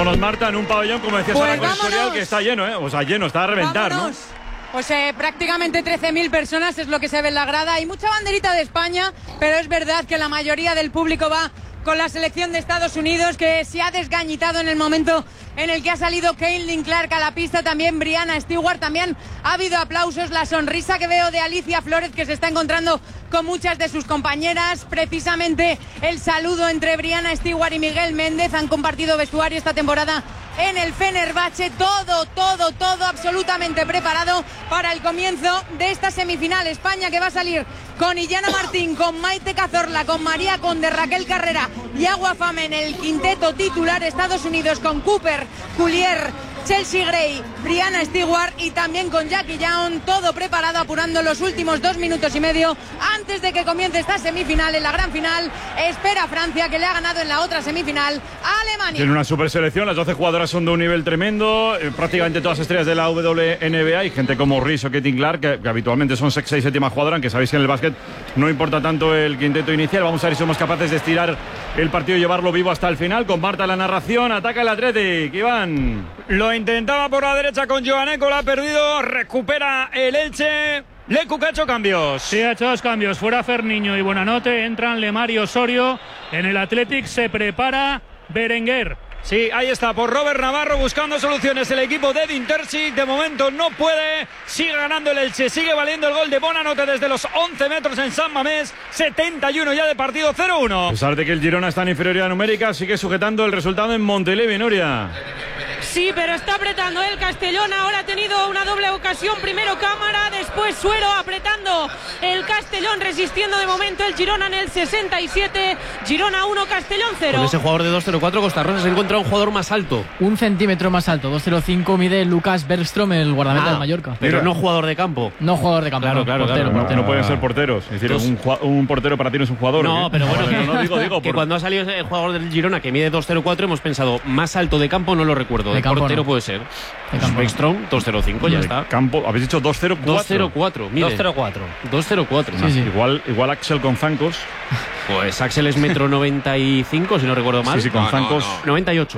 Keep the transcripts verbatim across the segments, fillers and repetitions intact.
Vámonos, Marta, en un pabellón, como decías pues ahora con el Escorial, que está lleno, ¿eh? O sea, lleno, está a reventar, vámonos. ¿No? Pues eh, prácticamente trece mil personas es lo que se ve en la grada. Hay mucha banderita de España, pero es verdad que la mayoría del público va con la selección de Estados Unidos, que se ha desgañitado en el momento en el que ha salido Caitlin Clark a la pista, también Brianna Stewart, también ha habido aplausos, la sonrisa que veo de Alicia Flores, que se está encontrando con muchas de sus compañeras, precisamente el saludo entre Brianna Stewart y Miguel Méndez, han compartido vestuario esta temporada en el Fenerbahce, todo, todo, todo absolutamente preparado para el comienzo de esta semifinal. España que va a salir con Illana Martín, con Maite Cazorla, con María Conde, Raquel Carrera y Agua Fame en el quinteto titular. Estados Unidos con Cooper, Collier, Chelsea Gray, Brianna Stewart y también con Jackie Young, todo preparado, apurando los últimos dos minutos y medio antes de que comience esta semifinal. En la gran final espera Francia, que le ha ganado en la otra semifinal a Alemania. Tiene una super selección, las doce jugadoras son de un nivel tremendo, eh, prácticamente todas estrellas de la W N B A y gente como Reese o Caitlin Clark, que, que habitualmente son sexta y séptima jugadora, aunque sabéis que en el básquet no importa tanto el quinteto inicial. Vamos a ver si somos capaces de estirar el partido y llevarlo vivo hasta el final. Con Marta la narración, ataca el Athletic, Iván. Lo intentaba por la derecha con Joaneco, la ha perdido, recupera el Elche. Lecu, que ha hecho cambios. Sí, ha hecho dos cambios. Fuera Ferniño y Buenanote, entran Lemar y Osorio. En el Athletic se prepara Berenguer. Sí, ahí está, por Robert Navarro buscando soluciones el equipo de Edin Terzic. De momento no puede, sigue ganando el Elche, sigue valiendo el gol de Buenanote desde los once metros en San Mamés. setenta y uno ya de partido, cero uno. A pesar de que el Girona está en inferioridad numérica, sigue sujetando el resultado en Montelevi, Nuria. Sí, pero está apretando el Castellón. Ahora ha tenido una doble ocasión. Primero Cámara, después Suero apretando el Castellón, resistiendo de momento el Girona en el sesenta y siete. Girona uno, Castellón cero. Con ese jugador de dos cero cuatro, Costa Rosa se encuentra un jugador más alto. Un centímetro más alto, dos cero cinco mide Lucas Bergström, el guardameta ah, del Mallorca. Pero no jugador de campo. No jugador de campo. Claro, no, claro, portero, claro. portero. No, no pueden ser porteros. Es decir, un, un portero para ti no es un jugador. No, ¿eh? pero bueno, no, que, no, no, digo, digo, que por... cuando ha salido el jugador del Girona que mide dos cero cuatro, hemos pensado, más alto de campo no lo recuerdo. De, de portero no puede ser. Bergström, dos cero cinco, ya está. Campo, habéis dicho dos cero cuatro. dos cero cuatro, mire. dos cero cuatro. dos cero cuatro. Sí, sí. Igual, igual Axel con zancos. Pues Axel es metro noventa y cinco, si no recuerdo mal. Sí, sí, con no, zancos. No, no. noventa y ocho.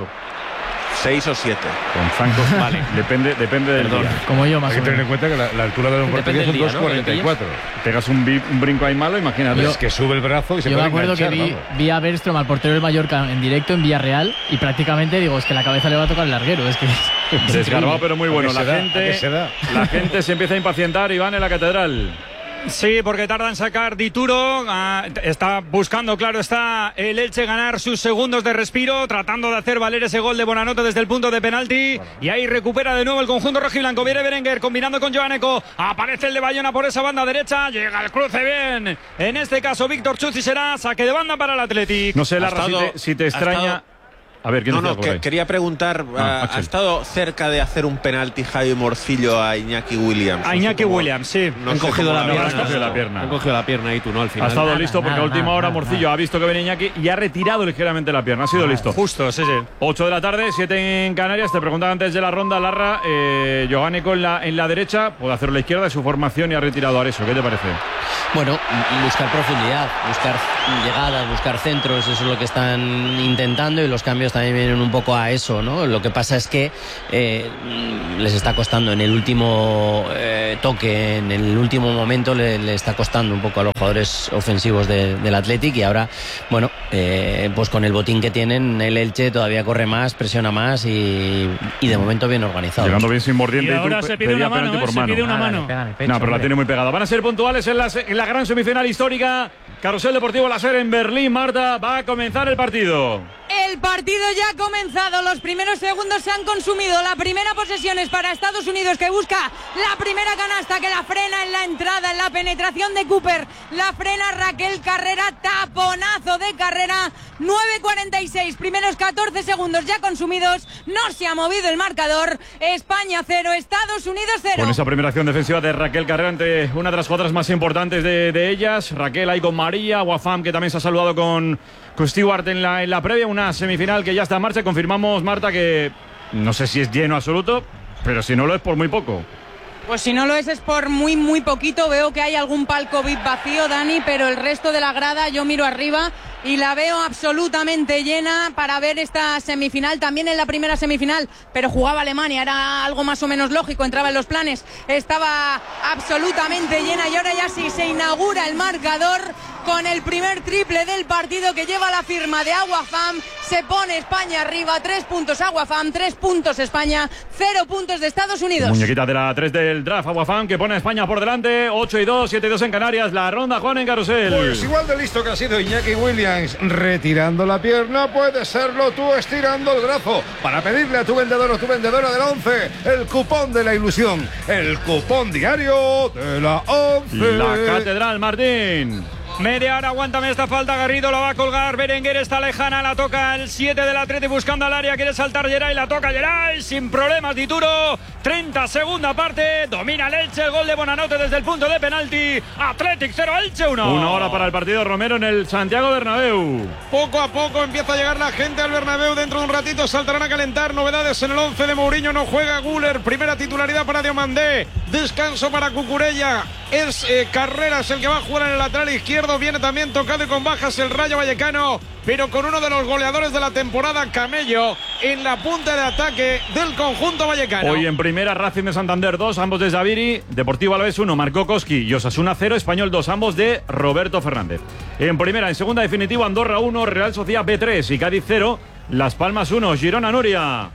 seis o siete. Con zancos, vale. Depende, depende del día. Como yo, más Hay que tener en cuenta que la, la altura de un portería son dos cuarenta y cuatro. ¿no? Pegas un, un brinco ahí malo, imagínate. Yo, es que sube el brazo y se yo puede me acuerdo enganchar, que vi, vamos. vi a Bergström, al portero del Mallorca, en directo en Villarreal, y prácticamente digo, es que la cabeza le va a tocar el larguero. Es que es desgarbado, pero muy bueno. La da? gente, se da? la gente se empieza a impacientar y van en la catedral. Sí, porque tarda en sacar Dituro. Ah, está buscando, claro, está el Elche ganar sus segundos de respiro, tratando de hacer valer ese gol de Buenanote desde el punto de penalti. Bueno. Y ahí recupera de nuevo el conjunto rojiblanco. Viene Berenguer combinando con Joaneco. Aparece el de Bayona por esa banda derecha. Llega el cruce bien. En este caso, Víctor Chuzzi, será saque de banda para el Athletic. No sé, Larra, si te, si te extraña. A ver, ¿quién no, no, que, quería preguntar, ah, uh, ¿ha estado cerca de hacer un penalti Javi Morcillo a Iñaki Williams? A Iñaki no Williams, sí. No han cogido la, la, pierna, la pierna. Han cogido la pierna y tú, ¿no? Al final. Ha estado nada, listo porque nada, a última nada, hora nada, Morcillo nada. ha visto que venía Iñaki y ha retirado ligeramente la pierna. Ha sido nada, listo. Justo, sí, sí. ocho de la tarde, siete en Canarias. Te preguntaba antes de la ronda, Larra. Eh, Jogánico en la, en la derecha, puede hacerlo a la izquierda de su formación y ha retirado a Areso. ¿Qué te parece? Bueno, buscar profundidad, buscar llegadas, buscar centros, eso es lo que están intentando y los cambios también vienen un poco a eso, ¿no? Lo que pasa es que eh, les está costando en el último eh, toque, en el último momento le, le está costando un poco a los jugadores ofensivos de, del Athletic y ahora, bueno, eh, pues con el botín que tienen, el Elche todavía corre más, presiona más y, y de momento bien organizado. Llegando bien sin mordiente. Y ahora se pide una mano, ¿eh? Se pide una mano. No, pero la tiene muy pegada. Van a ser puntuales en la, en la gran semifinal histórica. Carrusel Deportivo Láser en Berlín. Marta, va a comenzar el partido. El partido ya ha comenzado, los primeros segundos se han consumido, la primera posesión es para Estados Unidos que busca la primera canasta que la frena en la entrada, en la penetración de Cooper, la frena Raquel Carrera, taponazo de Carrera, nueve cuarenta y seis, primeros catorce segundos ya consumidos, no se ha movido el marcador, España cero, Estados Unidos cero. Con esa primera acción defensiva de Raquel Carrera ante una de las jugadoras más importantes de, de ellas, Raquel ahí con María, Wafam que también se ha saludado con, con Stewart en la, en la previa, una semifinal que ya está en marcha. Confirmamos, Marta, que no sé si es lleno absoluto, pero si no lo es por muy poco. Pues si no lo es es por muy muy poquito. Veo que hay algún palco V I P vacío, Dani, pero el resto de la grada, yo miro arriba y la veo absolutamente llena para ver esta semifinal, también en la primera semifinal, pero jugaba Alemania, era algo más o menos lógico, entraba en los planes, estaba absolutamente llena y ahora ya sí se inaugura el marcador con el primer triple del partido que lleva la firma de Aguafam. Se pone España arriba, tres puntos Aguafam, tres puntos España, cero puntos de Estados Unidos. Muñequita de la tres del draft, Aguafam, que pone a España por delante, ocho y dos, siete y dos en Canarias, la ronda Juan en Carrusel. Pues igual de listo que ha sido Iñaki Williams retirando la pierna, puede serlo tú estirando el brazo para pedirle a tu vendedor o tu vendedora de la once el cupón de la ilusión, el cupón diario de la once. La Catedral, Martín. Media hora, aguántame esta falta, Garrido la va a colgar, Berenguer está lejana, la toca el siete del Atleti buscando al área, quiere saltar Geray, la toca Geray, sin problemas Dituro, treinta segunda parte, domina el Elche, el gol de Bonanote desde el punto de penalti, Athletic cero, Elche uno. Una hora para el partido, Romero, en el Santiago Bernabéu. Poco a poco empieza a llegar la gente al Bernabéu, dentro de un ratito saltarán a calentar, novedades en el once de Mourinho, no juega Güler, primera titularidad para Diomandé, descanso para Cucurella, es eh, Carreras el que va a jugar en el lateral izquierdo. Viene también tocado y con bajas el Rayo Vallecano, pero con uno de los goleadores de la temporada, Camello, en la punta de ataque del conjunto vallecano. Hoy en primera, Racing de Santander dos, ambos de Xaviri, Deportivo Alavés uno, Marcó Koski y Osasuna cero, Español dos, ambos de Roberto Fernández. En primera, en segunda definitivo, Andorra uno, Real Sociedad B tres y Cádiz cero, Las Palmas uno, Girona Nuria.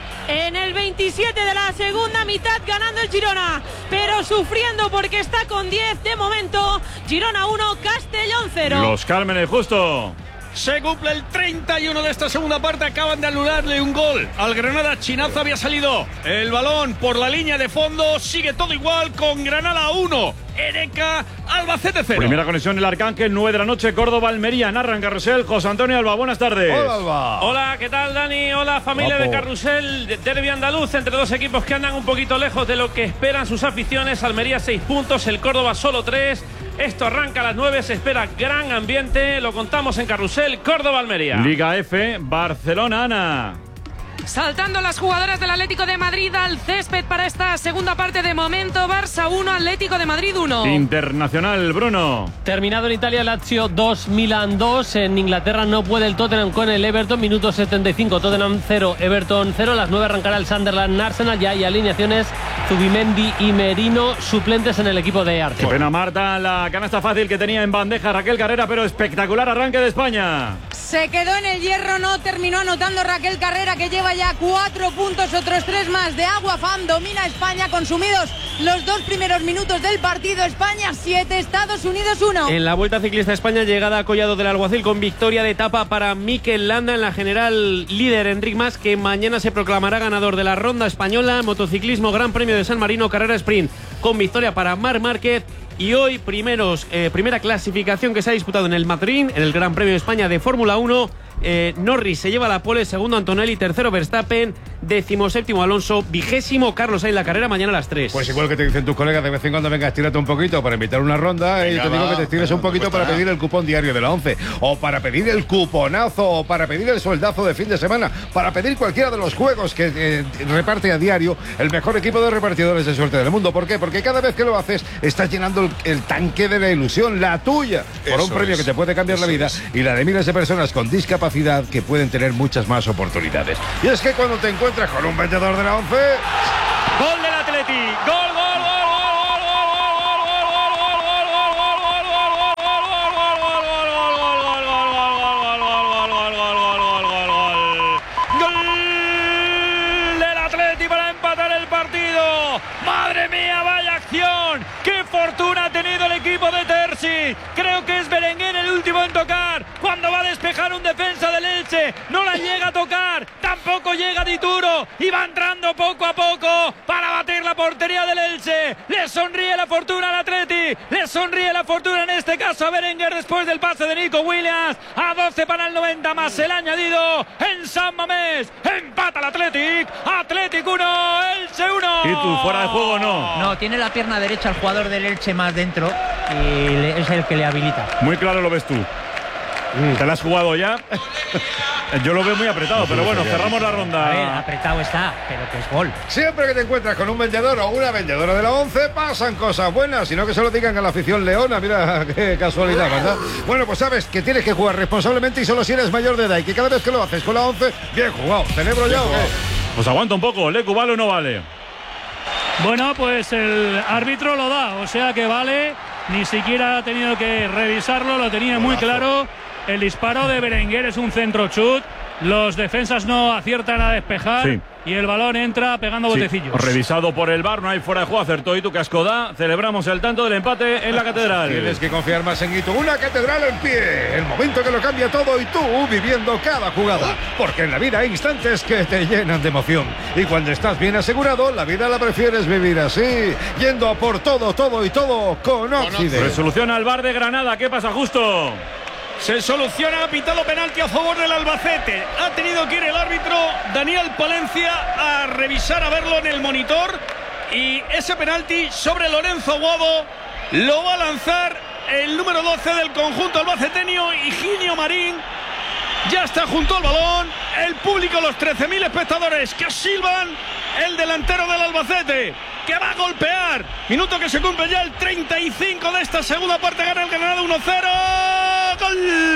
En el veintisiete de la segunda mitad ganando el Girona, pero sufriendo porque está con diez de momento. Girona uno, Castellón cero. Los Cármenes, justo. Se cumple el treinta y uno de esta segunda parte. Acaban de anularle un gol al Granada. Chinazo había salido el balón por la línea de fondo. Sigue todo igual con Granada uno, Ereca, Albacete cero. Primera conexión el Arcángel, nueve de la noche, Córdoba, Almería, narra en Carrusel, José Antonio Alba, buenas tardes. Hola, Alba. Hola, ¿qué tal, Dani? Hola, familia Guapo. de Carrusel, derbi andaluz entre dos equipos que andan un poquito lejos de lo que esperan sus aficiones. Almería seis puntos, el Córdoba solo tres. Esto arranca a las nueve, se espera gran ambiente, lo contamos en Carrusel, Córdoba-Almería. Liga F, Barcelona, Ana. Saltando las jugadoras del Atlético de Madrid al césped para esta segunda parte de momento. Barça uno, Atlético de Madrid uno. Internacional, Bruno. Terminado en Italia, Lazio dos, Milan dos. En Inglaterra no puede el Tottenham con el Everton. Minuto setenta y cinco, Tottenham cero, Everton cero. A las nueve arrancará el Sunderland Arsenal. Ya hay alineaciones, Zubimendi y Merino suplentes en el equipo de Arsenal. Qué pena, Marta, la canasta fácil que tenía en bandeja Raquel Carrera, pero espectacular arranque de España. Se quedó en el hierro, no terminó anotando Raquel Carrera, que lleva ya cuatro puntos, otros tres más de Aguafam. Domina España, consumidos los dos primeros minutos del partido. España siete, Estados Unidos uno. En la Vuelta Ciclista España, llegada a Collado del Alguacil con victoria de etapa para Mikel Landa. En la general, líder Enric Mas, que mañana se proclamará ganador de la Ronda Española. Motociclismo, Gran Premio de San Marino, carrera sprint con victoria para Marc Márquez. Y hoy primeros, eh, primera clasificación que se ha disputado en el Madrid, en el Gran Premio de España de Fórmula uno. Eh, Norris se lleva la pole, segundo Antonelli, tercero Verstappen, decimoséptimo Alonso, vigésimo Carlos Sainz. La carrera mañana a las tres. Pues igual que te dicen tus colegas de vez en cuando, venga, estírate un poquito para invitar una ronda. Venga, y yo te va, digo que te estires un poquito para pedir el cupón diario de la once, o para pedir el cuponazo, o para pedir el sueldazo de fin de semana, para pedir cualquiera de los juegos que eh, reparte a diario el mejor equipo de repartidores de suerte del mundo. ¿Por qué? Porque cada vez que lo haces estás llenando el, el tanque de la ilusión, la tuya, por Eso un premio es. que te puede cambiar Eso la vida es. y la de miles de personas con discapacidad que pueden tener muchas más oportunidades. Y es que cuando te encuentras con un vendedor de la once... Gol del Atleti, gol, gol, gol. ¡Madre mía, vaya acción! ¡Qué fortuna ha tenido el equipo de Terzi! Creo que es Berenguer el último en tocar. Cuando va a despejar un defensa del Elche, no la llega a tocar. Tampoco llega Dituro. Y va entrando poco a poco para batir la portería del Elche. Le sonríe la fortuna al Atleti. Le sonríe la fortuna en este caso a Berenguer después del pase de Nico Williams. A doce para el noventa más el añadido en San Mamés. Empata el Athletic. Athletic uno, Elche uno. ¿Y tú fuera de juego no? No, tiene la pierna derecha el jugador del Elche más dentro y es el que le habilita. Muy claro lo ves tú. ¿Te la has jugado ya? Yo lo veo muy apretado, pero bueno, cerramos la ronda. A ver, apretado está, pero que es gol. Siempre que te encuentras con un vendedor o una vendedora de la once, pasan cosas buenas, sino que se lo digan a la afición leona. Mira qué casualidad, ¿verdad? Bueno, pues sabes que tienes que jugar responsablemente y solo si eres mayor de edad, y que cada vez que lo haces con la once, bien jugado. ¿Celebro ya o qué? Pues aguanta un poco, Lecu, ¿vale o no vale? Bueno, pues el árbitro lo da, o sea que vale, ni siquiera ha tenido que revisarlo, lo tenía muy claro. El disparo de Berenguer es un centro chut, los defensas no aciertan a despejar, sí, y el balón entra pegando sí, botecillos. Revisado por el V A R, no hay fuera de juego, acertó y tu casco da. Celebramos el tanto del empate en la catedral. Tienes que confiar más en Itu. Una catedral en pie, el momento que lo cambia todo y tú viviendo cada jugada. Porque en la vida hay instantes que te llenan de emoción. Y cuando estás bien asegurado, la vida la prefieres vivir así, yendo a por todo, todo y todo con Occidente. Resolución al V A R de Granada. ¿Qué pasa, Justo? Se soluciona, ha pitado penalti a favor del Albacete. Ha tenido que ir el árbitro Daniel Palencia a revisar, a verlo en el monitor. Y ese penalti sobre Lorenzo Guado lo va a lanzar el número doce del conjunto albaceteño, Higinio Marín. Ya está junto al balón. El público, los trece mil espectadores que silban. El delantero del Albacete, que va a golpear. Minuto que se cumple ya el treinta y cinco de esta segunda parte. Gana el Granada uno cero. ¡Gol!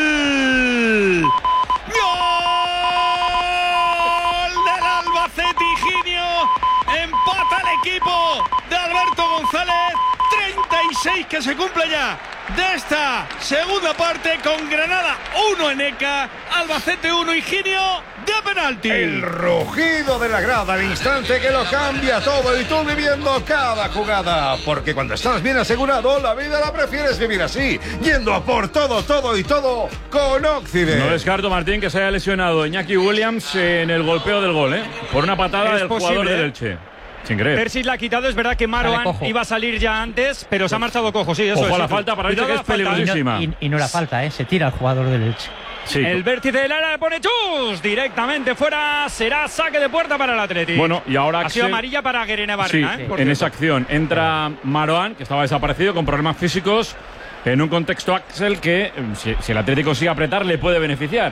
¡Gol del Albacete, Higinio! Empata el equipo de Alberto González. treinta y seis que se cumple ya de esta segunda parte, con Granada uno en Eca, Albacete uno, Higinio de penalti. El rugido de la grada, el instante que lo cambia todo y tú viviendo cada jugada. Porque cuando estás bien asegurado, la vida la prefieres vivir así, yendo a por todo, todo y todo con Occidente. No descarto, Martín, que se haya lesionado Iñaki Williams en el golpeo del gol, ¿eh? Por una patada es del posible, jugador ¿eh? del Elche. Sin creer. Persis la ha quitado, es verdad que Marouane iba a salir ya antes, pero se ha marchado cojo, sí, eso Ojo es. a la falta para Elche, que es peligrosísima. Y no, y, y no la falta, ¿eh? Se tira el jugador del Elche. Sí. El vértice del área le pone chus directamente fuera, será saque de puerta para el Atlético. Bueno, y ahora ha sido Axel... amarilla para Guerena Sí, Barrena, ¿eh? en cierto. Esa acción entra Marouane, que estaba desaparecido con problemas físicos, en un contexto, Axel, que si, si el Atlético sigue a apretar le puede beneficiar.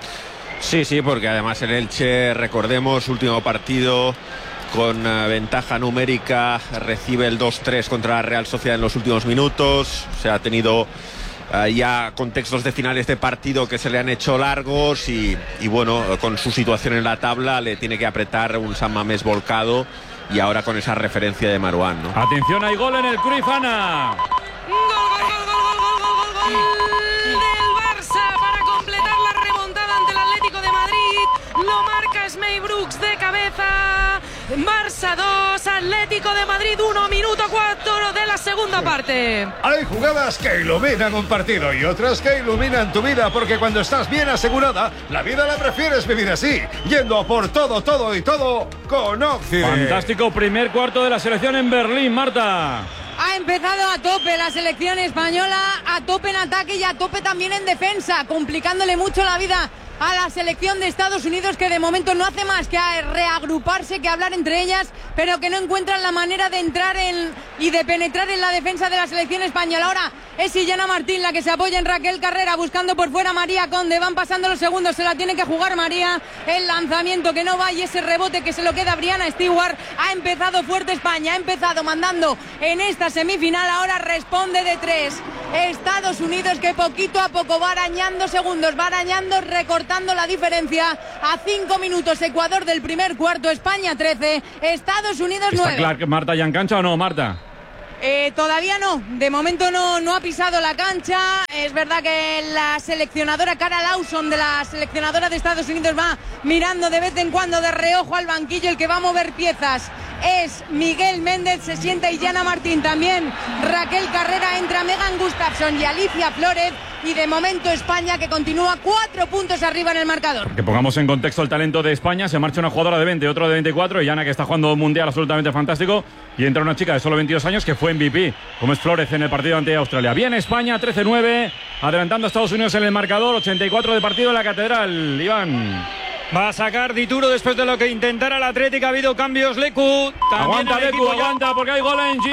Sí, sí, porque además el Elche, recordemos, último partido con uh, ventaja numérica, recibe el dos tres contra la Real Sociedad en los últimos minutos. Se ha tenido uh, ya contextos de finales de partido que se le han hecho largos y, y bueno, con su situación en la tabla le tiene que apretar un San Mamés volcado, y ahora con esa referencia de Marouane, ¿no? Atención, hay gol en el Cruyff, Ana. Gol, gol, gol, gol, gol, gol, gol, gol del Barça para completar la remontada ante el Atlético de Madrid. Lo marca Smey Brooks de cabeza. Barça dos, Atlético de Madrid uno, minuto cuatro de la segunda parte. Hay jugadas que iluminan un partido y otras que iluminan tu vida, porque cuando estás bien asegurada, la vida la prefieres vivir así, yendo a por todo, todo y todo con Occidente. Fantástico primer cuarto de la selección en Berlín, Marta. Ha empezado a tope la selección española, a tope en ataque y a tope también en defensa, complicándole mucho la vida a la selección de Estados Unidos, que de momento no hace más que reagruparse, que hablar entre ellas, pero que no encuentran la manera de entrar en y de penetrar en la defensa de la selección española. Ahora es Illana Martín la que se apoya en Raquel Carrera, buscando por fuera María Conde. Van pasando los segundos, se la tiene que jugar María. El lanzamiento que no va y ese rebote que se lo queda a Brianna Stewart. Ha empezado fuerte España, ha empezado mandando en esta semifinal. Ahora responde de tres Estados Unidos, que poquito a poco va arañando segundos, va arañando, recortando la diferencia a cinco minutos. Ecuador del primer cuarto, España trece, Estados Unidos nueve. ¿Está claro que Marta ya en cancha o no, Marta? Eh, todavía no, de momento no, no ha pisado la cancha. Es verdad que la seleccionadora Cara Lawson, de la seleccionadora de Estados Unidos, va mirando de vez en cuando de reojo al banquillo. El que va a mover piezas es Miguel Méndez, se sienta Illana Martín también. Raquel Carrera, entra Megan Gustafson y Alicia Flores. Y de momento España, que continúa cuatro puntos arriba en el marcador. Que pongamos en contexto el talento de España. Se marcha una jugadora de veinte, otro de veinticuatro. Y Ana, que está jugando un mundial absolutamente fantástico. Y entra una chica de solo veintidós años que fue M V P, como es Flores, en el partido ante Australia. Bien España, trece nueve. Adelantando a Estados Unidos en el marcador. ochenta y cuatro de partido en la Catedral. Iván. Va a sacar Dituro después de lo que intentara el Atlético. Ha habido cambios, Lecu. También aguanta Lecu, aguanta, ya, porque hay gol en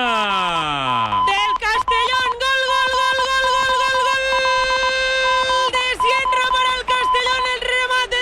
Girona. Del Castellón, gol, gol, gol, gol, gol, gol, gol. Descientra para el Castellón, el remate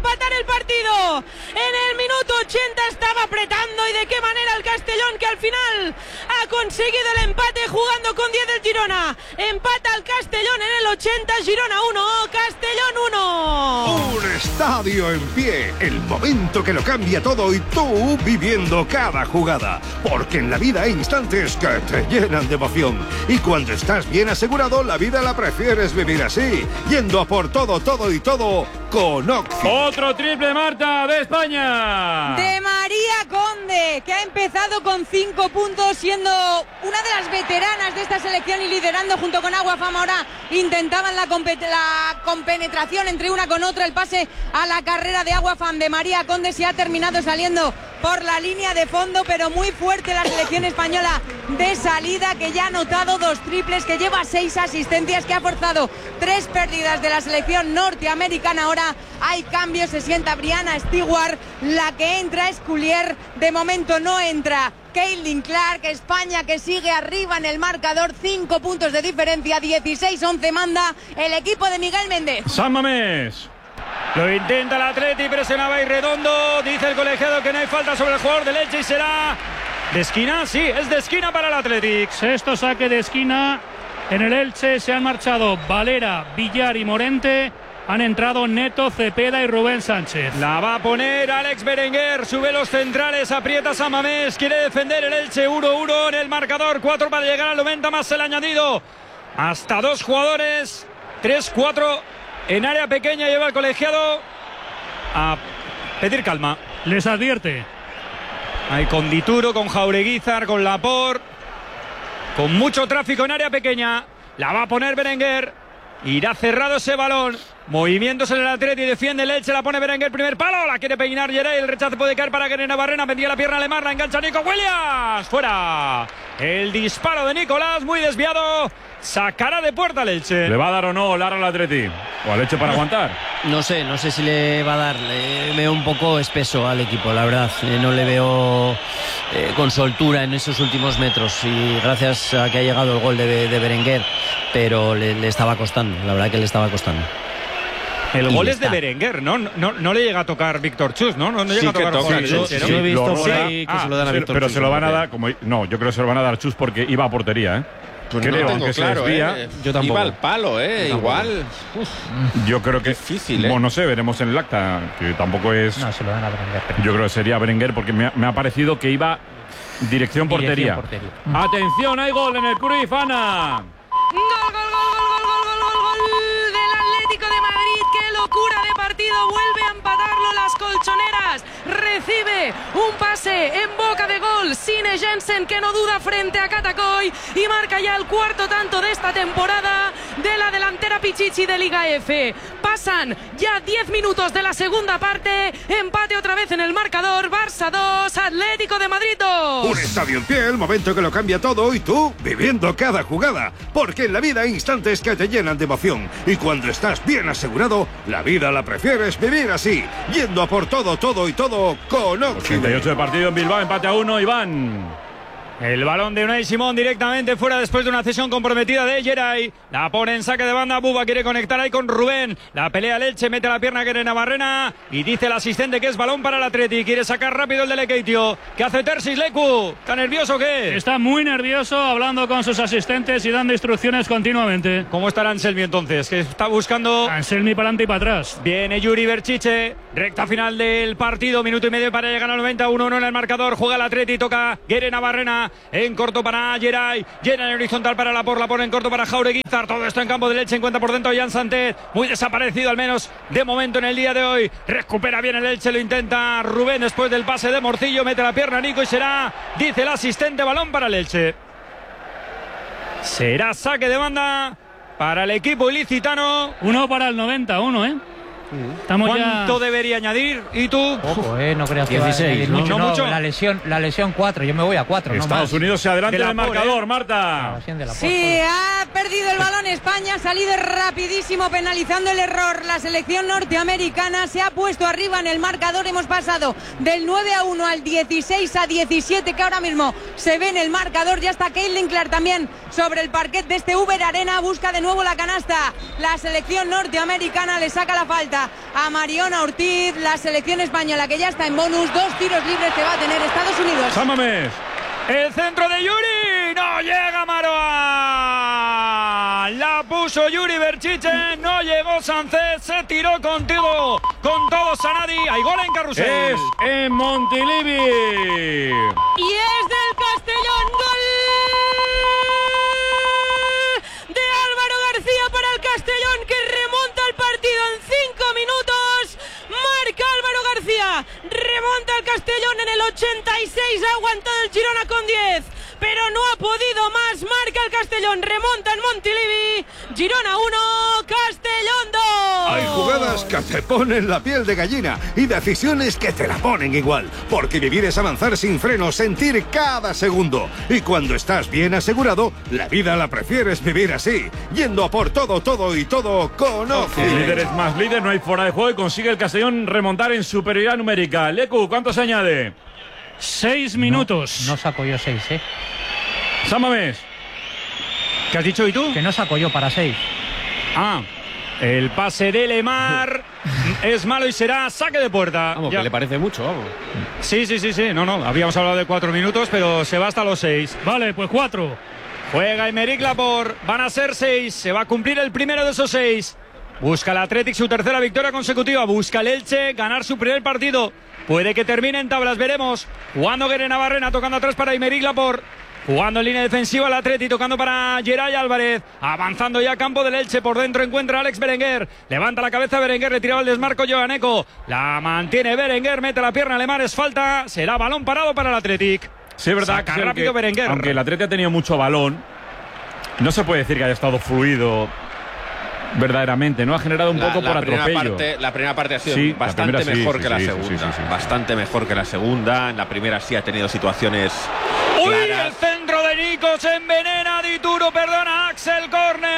empatar el partido. En el minuto ochenta estaba apretando, y de qué manera el Castellón, que al final ha conseguido el empate jugando con diez del Girona. Empata el Castellón en el ochenta, Girona uno, Castellón uno. Un estadio en pie, el momento que lo cambia todo y tú viviendo cada jugada. Porque en la vida hay instantes que te llenan de emoción. Y cuando estás bien asegurado, la vida la prefieres vivir así, yendo a por todo, todo y todo con Oxy. Otro triple, Marta, de España. De María Conde, que ha empezado con cinco puntos, siendo una de las veteranas de esta selección y liderando junto con Agua Fama. Ahora intentaban la, la compenetración entre una con otra, el pase a la carrera de Agua Fama de María Conde. Se ha terminado saliendo por la línea de fondo, pero muy fuerte la selección española de salida, que ya ha anotado dos triples, que lleva seis asistencias, que ha forzado tres pérdidas de la selección norteamericana. Ahora hay cambios, se sienta Brianna Stewart, la que entra es Collier, de momento no entra Caitlin Clark. España que sigue arriba en el marcador, cinco puntos de diferencia, dieciséis once manda el equipo de Miguel Méndez. San Mamés. Lo intenta el Atleti, presionaba y redondo. Dice el colegiado que no hay falta sobre el jugador del Elche y será de esquina. Sí, es de esquina para el Athletic. Sexto saque de esquina en el Elche. Se han marchado Valera, Villar y Morente. Han entrado Neto, Cepeda y Rubén Sánchez. La va a poner Alex Berenguer. Sube los centrales, aprieta San Mamés. Quiere defender el Elche. uno uno en el marcador. cuatro para llegar al noventa, más el añadido. Hasta dos jugadores. tres cuatro en área pequeña. Lleva el colegiado a pedir calma. Les advierte. Ahí con Dituro, con Jaureguizar, con Laporte. Con mucho tráfico en área pequeña. La va a poner Berenguer. Irá cerrado ese balón. Movimientos en el Atleti, defiende el Elche, la pone Berenguer, primer palo, la quiere peinar Geray, el rechazo puede caer para Guerrero Barrena, vendía la pierna alemán, la engancha Nico Williams, fuera. El disparo de Nicolás, muy desviado, sacará de puerta el Elche. ¿Le va a dar o no Lara al Atleti? ¿O al Elche para aguantar? No sé, no sé si le va a dar. Le veo un poco espeso al equipo, la verdad. Eh, no le veo eh, con soltura en esos últimos metros. Y gracias a que ha llegado el gol de, de Berenguer, pero le, le estaba costando, la verdad que le estaba costando. El Y gol es está. de Berenguer, ¿no? No, no le llega a tocar Víctor Chus, ¿no? No, no Sí llega a que tocar toca, el sí, Elche, sí, ¿no? sí. Yo he visto Lo por roba. ahí que Ah, se lo dan a pero- Víctor pero Chus, se lo van a ¿no? dar, como no, yo creo que se lo van a dar Chus porque iba a portería, ¿eh? Pues Creo, no lo tengo aunque se claro, desvía. ¿eh? Yo tampoco. Iba al palo, ¿eh? Igual. Uf, Yo creo que Difícil, ¿eh? Bueno, no sé, veremos en el acta, que tampoco es. No, se lo dan a Berenguer. pero- Yo creo que sería Berenguer porque me ha, me ha parecido que iba dirección portería. Dirección portería. Atención, hay gol en el Cruyff, Ana. Gol, gol, gol, gol, gol, gol, gol, gol, gol del Atlético de Madrid. ¡Qué locura de partido! Vuelve a empatarlo las colchoneras. Recibe un pase en boca de gol Sine Jensen, que no duda frente a Catacoy, y marca ya el cuarto tanto de esta temporada de la delantera Pichichi de Liga F. Pasan ya diez minutos de la segunda parte. Empate otra vez en el marcador. Barça dos, Atlético de Madrid dos. Un estadio en pie, el momento que lo cambia todo y tú viviendo cada jugada. Porque en la vida hay instantes que te llenan de emoción. Y cuando estás bien asegurado, la vida la prefieres vivir así, yendo a por todo, todo y todo con Oxy. ochenta y ocho de partido en Bilbao, empate a uno, Iván. El balón de Unai Simón directamente fuera después de una cesión comprometida de Geray. La pone en saque de banda. Buba quiere conectar ahí con Rubén. La pelea Leche, mete la pierna Guerrero Barrena. Y dice el asistente que es balón para el Atleti. Quiere sacar rápido el de Lekeitio. ¿Qué hace Tersis Leku? ¿Está nervioso qué? Está muy nervioso, hablando con sus asistentes y dando instrucciones continuamente. ¿Cómo estará Anselmi entonces? Que está buscando. Anselmi para adelante y para atrás. Viene Yuri Berchiche. Recta final del partido. Minuto y medio para llegar al noventa. uno uno en el marcador. Juega el Atleti. Toca Guerrero Barrena. En corto para Geray. Llena en horizontal para Laporte. La pone en corto para Jaureguizar. Todo esto en campo de Leche. Encuentra por dentro Jan Santet. Muy desaparecido al menos de momento en el día de hoy. Recupera bien el Elche. Lo intenta Rubén después del pase de Morcillo. Mete la pierna Nico y será, dice el asistente, balón para el Elche. Será saque de banda para el equipo ilicitano. Uno para el noventa, uno, ¿eh? Estamos ¿Cuánto ya... debería añadir? ¿Y tú? Ojo, eh, no creas que va a dieciséis, añadir ¿no? mucho. No mucho. La lesión, la lesión cuatro, yo me voy a cuatro, no Estados más. Unidos se adelanta De en la el por, marcador, La Marta. lesión de la Sí, ha perdido el balón España, ha salido rapidísimo penalizando el error. La selección norteamericana se ha puesto arriba en el marcador. Hemos pasado del nueve a uno al dieciséis a diecisiete, que ahora mismo se ve en el marcador. Ya está Caitlin Clark también sobre el parquet de este Uber Arena. Busca de nuevo la canasta. La selección norteamericana le saca la falta. falta a Mariona Ortiz. La selección española que ya está en bonus, dos tiros libres que va a tener Estados Unidos. Sámames. El centro de Yuri, no llega Maroa. La puso Yuri Berchiche, no llegó Sánchez, se tiró contigo, con todo Sanadi. Hay gol en Carrusel. Es en Montilivi. Y es del Castellón, gol de Álvaro García para el Castellón, que remonta el partido en cinco minutos. Marca Álvaro García, remonta el Castellón en el ochenta y seis, ha aguantado el Girona con diez, pero no ha podido más. Marca el Castellón, remonta en Montilivi. Girona uno, Castellón dos. Hay jugadas que te ponen la piel de gallina y decisiones que te la ponen igual, porque vivir es avanzar sin freno, sentir cada segundo. Y cuando estás bien asegurado, la vida la prefieres vivir así, yendo a por todo, todo y todo con Oci. El líder es más líder, no hay fuera de juego y consigue el Castellón remontar en superioridad numérica. Lecu, ¿cuánto se añade? Seis minutos. No, no saco yo seis, ¿eh? Sámames. ¿Qué has dicho y tú? Que no saco yo para seis. Ah, el pase de Lemar es malo y será saque de puerta. Vamos, ya. que le parece mucho, vamos. Sí, sí, sí, sí. No, no. Habíamos hablado de cuatro minutos, pero se va hasta los seis. Vale, pues cuatro. Juega Aymeric Laporte. Van a ser seis. Se va a cumplir el primero de esos seis. Busca el Athletic su tercera victoria consecutiva. Busca el Elche ganar su primer partido. Puede que termine en tablas, veremos. Jugando Guerena Barrena, tocando atrás para Aymeric Laporte. Jugando en línea defensiva el Atleti, tocando para Geray Álvarez. Avanzando ya a campo del Elche, por dentro encuentra a Alex Berenguer. Levanta la cabeza Berenguer, le tiraba el desmarco Joaneco. La mantiene Berenguer, mete la pierna Lemar, es falta. Será balón parado para el Athletic. Sí, es verdad. Saca que rápido aunque, Berenguer. Aunque el Atleti ha tenido mucho balón, no se puede decir que haya estado fluido verdaderamente, ¿no? Ha generado un La- poco la por primera atropello. Parte, la primera parte ha sido Sí, la bastante primera sí, mejor sí, que la sí, sí, segunda. sí, sí, sí. Bastante mejor que la segunda. En la primera sí ha tenido situaciones ¡Uy! claras. El centro de Nico se envenena. Dituro, perdona, Axel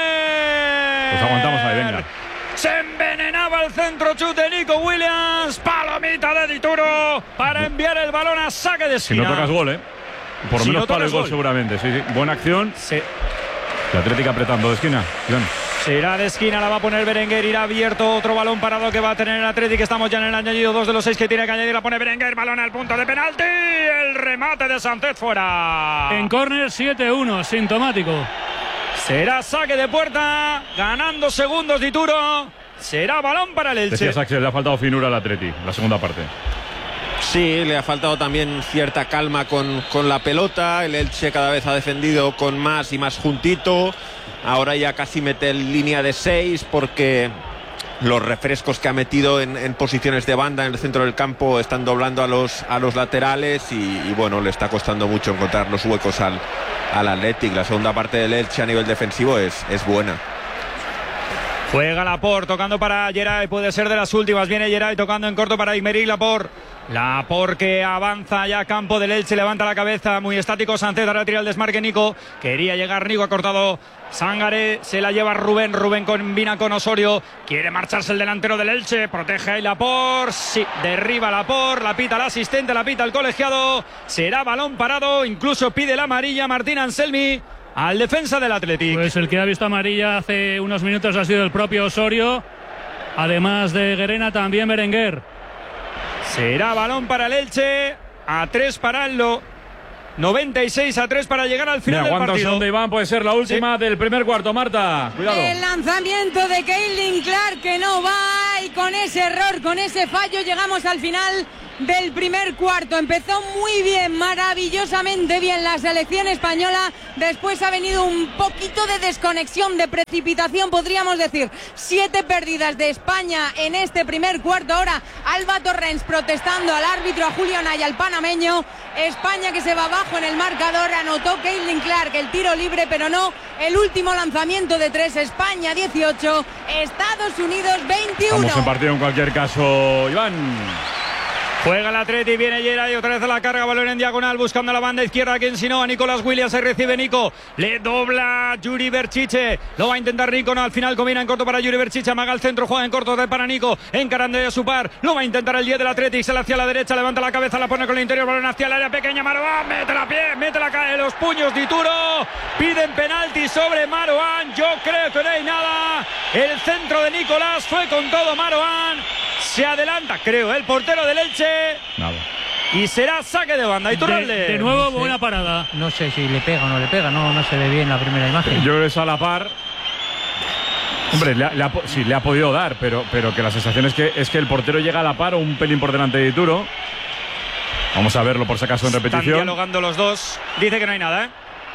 Corner. Pues aguantamos ahí, venga. Se envenenaba el centro chute de Nico Williams. Palomita de Dituro para enviar el balón a saque de Si esquina. no tocas gol, ¿eh? Por lo Si menos no para el tocas gol, gol. seguramente. Sí, sí. Buena acción. Sí. El Atlético apretando de esquina. Iván. Será de esquina, la va a poner Berenguer, irá abierto otro balón parado que va a tener el Atlético. Estamos ya en el añadido, dos de los seis que tiene que añadir, la pone Berenguer, balón al punto de penalti, el remate de Sánchez fuera. En córner siete uno, sintomático. Será saque de puerta, ganando segundos Dituro, será balón para el Elche. Decías, Axel, le ha faltado finura al Atleti, la segunda parte. Sí, le ha faltado también cierta calma con, con la pelota. El Elche cada vez ha defendido con más y más juntito. Ahora ya casi mete en línea de seis porque los refrescos que ha metido en, en posiciones de banda en el centro del campo están doblando a los, a los laterales y, y bueno, le está costando mucho encontrar los huecos al, al Athletic. La segunda parte del Elche a nivel defensivo es, es buena. Juega Laporte, tocando para Geray, puede ser de las últimas. Viene Geray tocando en corto para Aymeric Laporte. Laporte que avanza ya a campo del Elche, levanta la cabeza, muy estático Sánchez, ahora tira el desmarque Nico. Quería llegar Nico, ha cortado Sangaré, se la lleva Rubén, Rubén combina con Osorio. Quiere marcharse el delantero del Elche, protege ahí Laporte, sí, derriba Laporte, la pita el asistente, la pita el colegiado. Será balón parado, incluso pide la amarilla Martín Anselmi al defensa del Athletic. Pues el que ha visto amarilla hace unos minutos ha sido el propio Osorio. Además de Guerena, también Berenguer. Será balón para el Elche. A tres para el Lo. noventa y seis a tres para llegar al final Mira, del aguanta un partido. segundo, Iván, puede ser la última sí. del primer cuarto. Marta, cuidado. El lanzamiento de Caitlin Clark que no va, y con ese error, con ese fallo llegamos al final del primer cuarto. Empezó muy bien, maravillosamente bien la selección española. Después ha venido un poquito de desconexión, de precipitación, podríamos decir. Siete pérdidas de España en este primer cuarto. Ahora Alba Torrens protestando al árbitro, a Julio Naya, al panameño. España que se va abajo en el marcador. Anotó Caitlin Clark el tiro libre, pero no el último lanzamiento de tres. España dieciocho, Estados Unidos veintiuno. Vamos en partido en cualquier caso, Iván. Juega el Atleti, viene Geray, otra vez a la carga, balón en diagonal, buscando la banda izquierda, quien si no, a Nicolás Williams, se recibe Nico, le dobla Yuri Berchiche, lo va a intentar Nico, no, al final combina en corto para Yuri Berchiche, amaga el centro, juega en corto para Nico, encarando a su par, lo va a intentar el diez del Atleti, sale hacia la derecha, levanta la cabeza, la pone con el interior, balón hacia el área pequeña, Marouane, mete la pie, mete la cae, los puños de Dituro, piden penalti sobre Marouane, yo creo que no hay nada, el centro de Nicolás fue con todo Marouane, se adelanta, creo, el portero del Elche. Nada. Y será saque de banda. Iturralde. De, de nuevo, buena parada. No sé si le pega o no le pega, no, no se ve bien la primera imagen. Yo creo que es a la par. Hombre, le ha, le ha, sí, le ha podido dar, pero, pero que la sensación es que, es que el portero llega a la par o un pelín por delante de Dituro. Vamos a verlo por si acaso en repetición. Están dialogando los dos. Dice que no hay nada, ¿eh?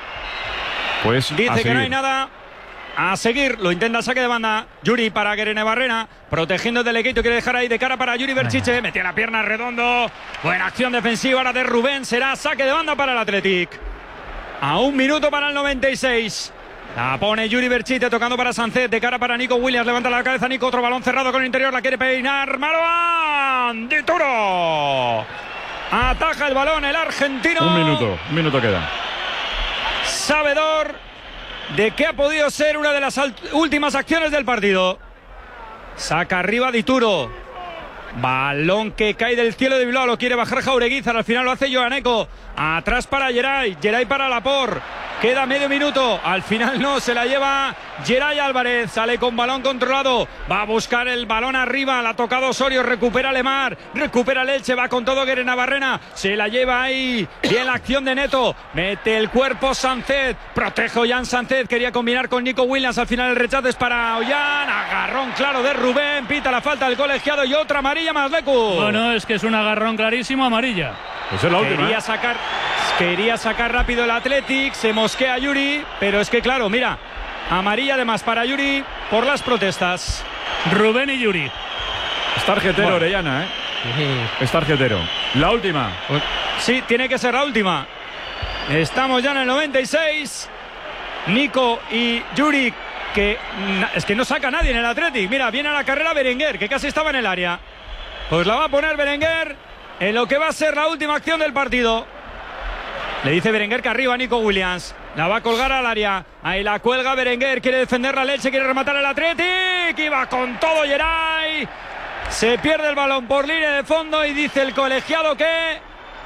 Pues Dice que seguir. no hay nada. A seguir, lo intenta saque de banda. Yuri para Guerene Barrena, protegiendo del Lequeito, quiere dejar ahí de cara para Yuri Berchiche. Metía la pierna Redondo. Buena acción defensiva ahora de Rubén. Será saque de banda para el Athletic. A un minuto para el noventa y seis. La pone Yuri Berchiche tocando para Sánchez, de cara para Nico Williams. Levanta la cabeza Nico, otro balón cerrado con el interior. La quiere peinar Marouane. Dituro. Ataja el balón el argentino. Un minuto, un minuto queda. Sabedor de que ha podido ser una de las últimas acciones del partido. Saca arriba Dituro. Balón que cae del cielo de Bilbao. Lo quiere bajar Jaureguizar. Al final lo hace Joaneco. Atrás para Geray. Geray para Laporte. Queda medio minuto. Al final no. Se la lleva Geray Álvarez. Sale con balón controlado. Va a buscar el balón arriba. La ha tocado Osorio. Recupera Lemar. Recupera el Elche. Va con todo Guerena Barrena. Se la lleva ahí. Bien la acción de Neto. Mete el cuerpo Sánchez. Protege Ollán Sánchez. Quería combinar con Nico Williams. Al final el rechazo es para Ollán. Agarrón claro de Rubén. Pita la falta del colegiado. Y otra amarilla más Lecu. Bueno, es que es un agarrón clarísimo, amarilla. Pues es la última. Quería ¿eh? sacar, quería sacar rápido el Athletic. Se mosquea Yuri. Pero es que claro, mira. Amarilla además para Yuri por las protestas. Rubén y Yuri. Es tarjetero, bueno. Orellana, ¿eh? Sí. Es tarjetero. La última. Sí, tiene que ser la última. Estamos ya en el noventa y seis. Nico y Yuri, que es que no saca a nadie en el Athletic. Mira, viene a la carrera Berenguer, que casi estaba en el área. Pues la va a poner Berenguer en lo que va a ser la última acción del partido. Le dice Berenguer que arriba Nico Williams. La va a colgar al área. Ahí la cuelga Berenguer. Quiere defender la Leche. Quiere rematar el Athletic. Y va con todo Geray. Se pierde el balón por línea de fondo. Y dice el colegiado que...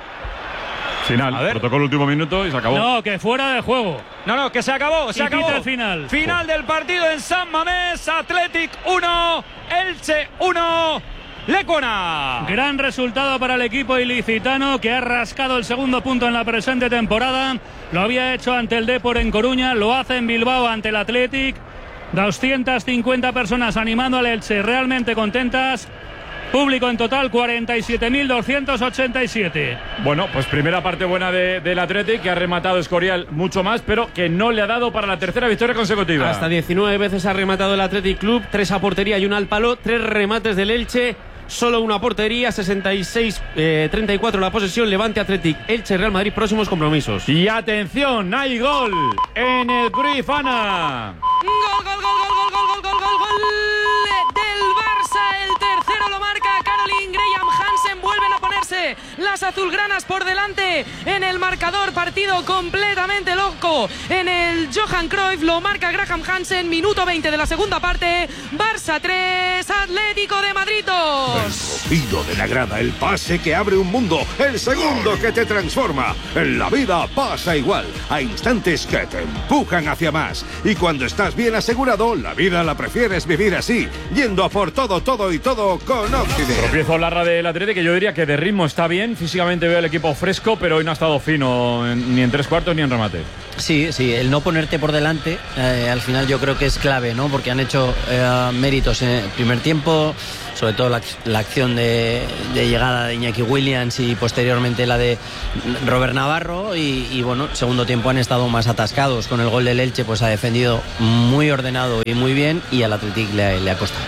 Final. A ver. Protocolo último minuto y se acabó. No, que fuera de juego. No, no, que se acabó. Se y acabó. Pita el final. Final del partido en San Mamés. Athletic uno. Elche uno. Lecuona. Gran resultado para el equipo ilicitano, que ha rascado el segundo punto en la presente temporada. Lo había hecho ante el Depor en Coruña, lo hace en Bilbao ante el Athletic. doscientas cincuenta personas animando al Elche, realmente contentas. Público en total cuarenta y siete mil doscientos ochenta y siete. Bueno, pues primera parte buena de, del Athletic, que ha rematado Escorial mucho más, pero que no le ha dado para la tercera victoria consecutiva. Hasta diecinueve veces ha rematado el Athletic Club, tres a portería y una al palo, tres remates del Elche, solo una portería, sesenta y seis treinta y cuatro la posesión. Levante, Athletic, Elche, Real Madrid, próximos compromisos. Y atención, hay gol en el Cruyff Ana. Gol, gol, gol, gol, gol, gol, gol, gol, gol del Barça. El tercero lo marca Caroline Graham Hansen. Vuelven a ponerse las azulgranas por delante en el marcador. Partido completamente loco en el Johan Cruyff. Lo marca Graham Hansen. Minuto veinte de la segunda parte. Barça tres, Atlético de Madrid dos. El movido de la grada, el pase que abre un mundo, el segundo que te transforma. En la vida pasa igual. Hay instantes que te empujan hacia más. Y cuando estás bien asegurado, la vida la prefieres vivir así, yendo a por todo, todo y todo con Occident. Tropiezo Larra del Athletic, que yo diría que de ritmo está bien. Físicamente veo el equipo fresco, pero hoy no ha estado fino en, ni en tres cuartos ni en remate. Sí, sí, el no ponerte por delante eh, al final yo creo que es clave, ¿no? Porque han hecho eh, méritos en el primer tiempo, sobre todo la, la acción de, de llegada de Iñaki Williams y posteriormente la de Robert Navarro y, y bueno, segundo tiempo han estado más atascados. Con el gol del Elche pues ha defendido muy ordenado y muy bien, y al Athletic le, le ha costado.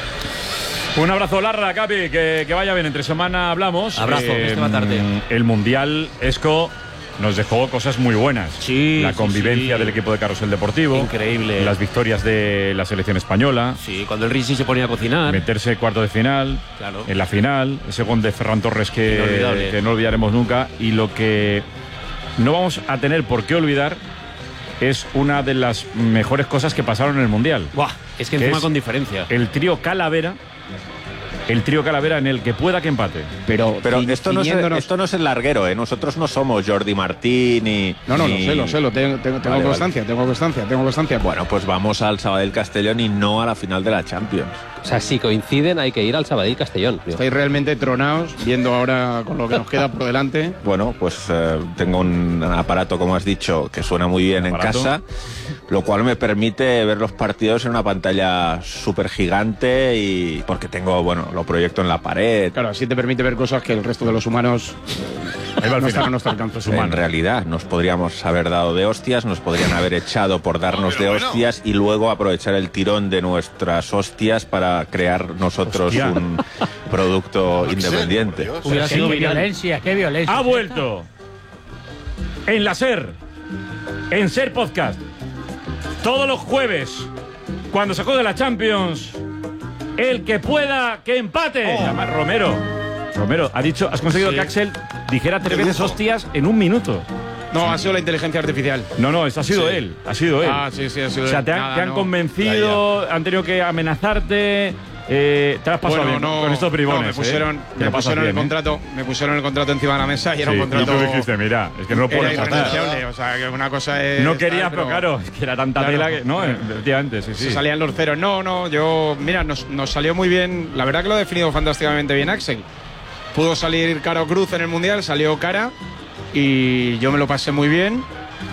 Un abrazo, Larra, Capi, que, que vaya bien. Entre semana hablamos. Abrazo, eh, esta tarde. El Mundial, Esco, nos dejó cosas muy buenas. Sí, la sí, convivencia sí. del equipo de Carrusel Deportivo. Increíble. Las victorias de la selección española. Sí, cuando el Risi se ponía a cocinar. Meterse cuarto de final. Claro. En la final. Ese gol de Ferran Torres que, Inolvidable. que no olvidaremos nunca. Y lo que no vamos a tener por qué olvidar es una de las mejores cosas que pasaron en el Mundial. Buah, es que encima con diferencia. El trío Calavera. El trío Calavera en el que pueda que empate. Pero, pero esto, no es, esto no es el larguero, ¿eh? Nosotros no somos Jordi Martín ni... No, no, ni... lo sé, lo sé, lo tengo, tengo, tengo Vale, constancia, vale. tengo constancia, tengo constancia. Bueno, pues vamos al Sabadell Castellón y no a la final de la Champions. O sea, si coinciden hay que ir al Sabadell Castellón. Tío. Estáis realmente tronados, viendo ahora con lo que nos queda por delante. Bueno, pues eh, tengo un aparato, como has dicho, que suena muy bien en ¿Aparato? casa, lo cual me permite ver los partidos en una pantalla súper gigante y porque tengo, bueno, lo proyecto en la pared. Claro, así te permite ver cosas que el resto de los humanos no están a nuestro alcance. En realidad, nos podríamos haber dado de hostias, nos podrían haber echado por darnos de hostias y luego aprovechar el tirón de nuestras hostias para crear nosotros Hostia. un producto independiente. Hubiera sido violencia, qué violencia. Ha vuelto en la SER, en SER Podcast, todos los jueves, cuando se juegue la Champions, el que pueda que empate. Oh. Además, Romero, Romero, ha dicho, has conseguido Sí. que Axel dijera tres veces hostias en un minuto. No, ha sido la inteligencia artificial. No, no, eso ha sido Sí. él, ha sido él. Ah, sí, sí, ha sido O sea, él. te, han- Nada, te han no. convencido, han tenido que amenazarte. Eh, te has pasado Bueno, bien no, con estos bribones. no, me pusieron, ¿eh? Te me lo pasas pusieron el bien, ¿eh? contrato, me pusieron el contrato encima de la mesa y era Sí, un contrato. y tú dijiste, mira, es que no lo puedo era tratar. irrenunciable, o sea, que una cosa es. No quería, tal, pero claro, es que era tanta Claro. tela que. No, efectivamente, sí, sí. Se salían los ceros. No, no, yo. Mira, nos, nos salió muy bien. La verdad que lo ha definido fantásticamente bien Axel. Pudo salir cara o cruz en el mundial, salió cara y yo me lo pasé muy bien.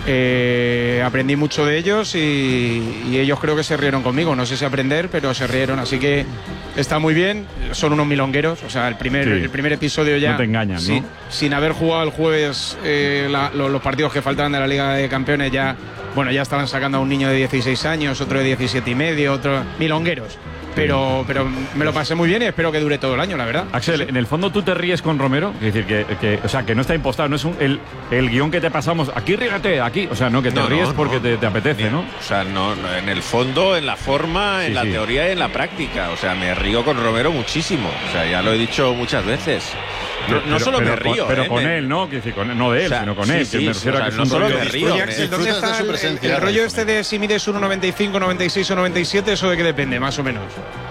Eh, aprendí mucho de ellos y, y ellos creo que se rieron conmigo. No sé si aprender, pero se rieron. Así que está muy bien. Son unos milongueros. O sea, el primer, Sí. el primer episodio ya. No te engañan, sí, ¿no? Sin haber jugado el jueves eh, la- lo- los partidos que faltaban de la Liga de Campeones, ya, bueno, ya estaban sacando a un niño de dieciséis años, otro de diecisiete y medio, otro. Milongueros. Pero, pero me lo pasé muy bien y espero que dure todo el año, la verdad. Axel, en el fondo tú te ríes con Romero, es decir, que, que, o sea, que no está impostado, no es un, el, el guión que te pasamos, aquí rígate, aquí, o sea, no, que te No, no, ríes no. porque te, te apetece, ¿no? O sea, no, no, en el fondo, en la forma, en Sí, la sí. teoría y en la práctica. O sea, me río con Romero muchísimo. O sea, ya lo he dicho muchas veces. No, no Pero- solo pero me con- río. Pero eh, con me- él, ¿no? Quiero decir, con- no de él, O sea, sino con sí, él. sí, que me o refiero sea, a que no es un solo rollo- me río, Oye, me- Axel, ¿dónde disfrutas de está su el, presencia, el rollo Romero. este de si mides uno noventa y cinco, noventa y seis o noventa y siete? ¿Eso de qué depende, más o menos?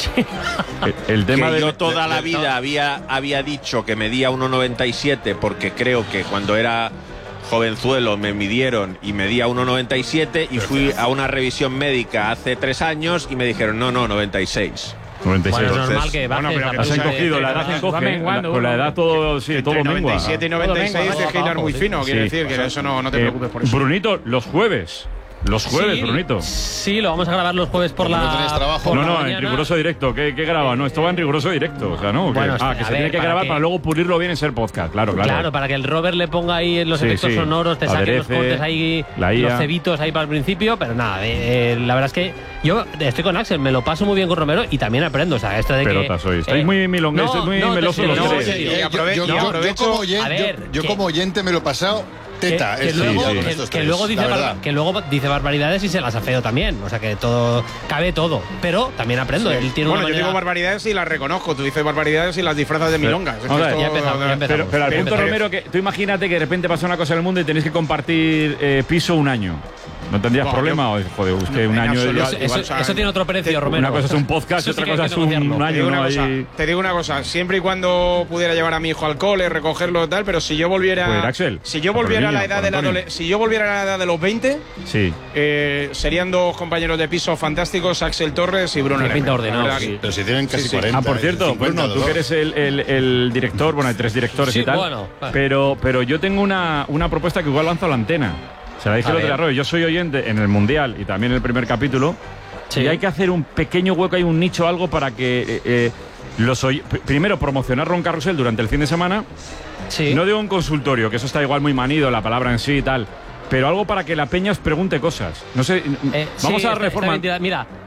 El, el tema que de yo toda la vida había, había dicho que medía uno noventa y siete porque creo que cuando era jovenzuelo me midieron y medía uno noventa y siete y fui a una revisión médica hace tres años y me dijeron no, no, noventa y seis. noventa y seis. Bueno, es normal Entonces, que bajes. bueno, pero la que Has tú sabes- encogido, la edad va encoge, menguando, la- con la uno. edad todo, sí, todo Entre mengua. noventa y siete y noventa y seis Todo mengua, de hilar abajo, muy sí. fino, quiere Sí. decir, que eso no, no te Eh, preocupes por eso. Brunito, los jueves. Los jueves, Sí, Brunito. Sí, lo vamos a grabar los jueves por Como la. no tenéis trabajo. por No, la no, en mañana. riguroso directo. ¿Qué, qué graba? No, esto va en riguroso directo. O sea, no. que- Bueno, ah, espera, que se a tiene ver, que para grabar que- para luego pulirlo bien en ser podcast. Claro, claro. Claro, para que el Robert le ponga ahí los Sí, efectos sí. sonoros, te saque los Aderece, cortes ahí, la I A. los cebitos ahí para el principio, pero nada, eh, eh, la verdad es que yo estoy con Axel, me lo paso muy bien con Romero y también aprendo, o sea, esto de Pelota que... sois. Estáis muy milongues, no, muy no, melosos te- los no, tres. en serio. Y Yo, aprove- yo- y yo- yo aprovecho- como oyente, a ver, yo, yo que- como oyente me lo he pasado teta. que, que este luego, día con que- estos que tres, luego la dice verdad. barba- que luego dice barbaridades y se las afeo también, o sea que todo cabe todo, pero también aprendo, él tiene Bueno, una yo manera... digo barbaridades y las reconozco. Tú dices barbaridades y las disfrazas de milongas. Es que Vamos a ver, esto- ya empezamos, ya empezamos. Pero, pero al Bien, punto, bien. Romero, que tú imagínate que de repente pasa una cosa en el mundo y tenéis que compartir eh, piso un año. ¿No tendrías Buah, problema? O, joder, usted un en año. absoluto. igual- Eso, igual- eso- eso tiene otro precio, Romero. Una cosa es un podcast y Eso sí otra que cosa hay es que un, negociarlo. un Te año, digo, ¿no? una cosa, Ahí- te digo una cosa, siempre y cuando pudiera llevar a mi hijo al cole, recogerlo y tal, pero si yo volviera Pues, Axel, si yo a por el volviera a la niño, edad por de la Antonio. adole- si yo volviera a la edad de los veinte, Sí. eh, serían dos compañeros de piso fantásticos, Axel Torres y Bruno Qué pinta Lemmer. ordenado, La verdad sí. que- Pero si tienen casi Sí, sí. cuarenta. Ah, por cierto, cincuenta, Bruno, tú los que dos. eres el, el- el director, bueno, hay tres directores Sí, y tal. bueno, vale. pero, pero yo tengo una, una propuesta que igual lanzo a la antena. Se la dije A el otro ver. día, Roy. Yo soy oyente en el Mundial y también en el primer capítulo. Sí. Y hay que hacer un pequeño hueco, hay un nicho, algo para que eh, eh, los oy- pr- primero promocionar Ron Carrusel durante el fin de semana. Sí. No digo un consultorio, que eso está igual muy manido, la palabra en sí y tal. Pero algo para que la peña os pregunte cosas. No sé, Eh, vamos sí, a está- reformar. está bien tirado. Mira,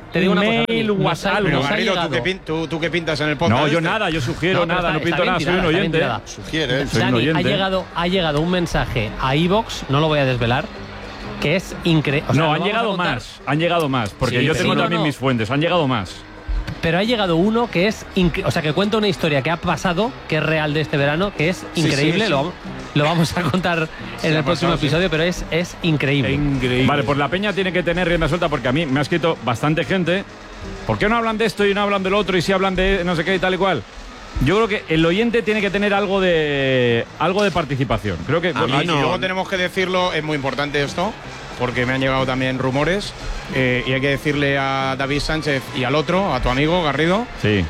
te digo una cosa, mail, nos ha- WhatsApp. Pero nos ha Garrido, ¿tú llegado- qué, pin- tú, tú qué pintas en el podcast? No, yo este? nada, yo sugiero No, pero nada, está- no pinto está bien nada, soy un tirada, está bien oyente. tirada. Sugiere, ¿eh? Soy un Dani, ha oyente. llegado, ha llegado un mensaje a iVox, no lo voy a desvelar, que es increíble. No, han llegado más, han llegado más, porque Sí, yo pero tengo no, también no. mis fuentes, han llegado más. Pero ha llegado uno que es, incre- o sea, que cuenta una historia que ha pasado, que es real de este verano, que es Sí, increíble. sí, sí. Lo, lo vamos a contar en Sí, el ha próximo pasado, sí. episodio, pero es, es increíble. Vale, pues la peña tiene que tener rienda suelta porque a mí me ha escrito bastante gente. ¿Por qué no hablan de esto y no hablan del otro y si hablan de no sé qué y tal y cual? Yo creo que el oyente tiene que tener algo de algo de participación. Creo que A mí no. Y luego tenemos que decirlo, es muy importante esto, porque me han llegado también rumores, eh, y hay que decirle a David Sánchez y al otro, a tu amigo Garrido, Sí.